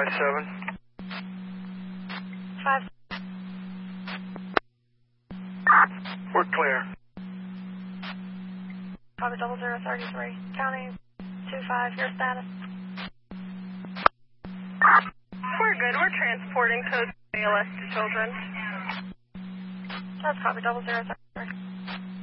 557. 5. We're clear. Copy 0033. County 25. Your status? We're good. We're transporting code ALS to children. That's copy 0033.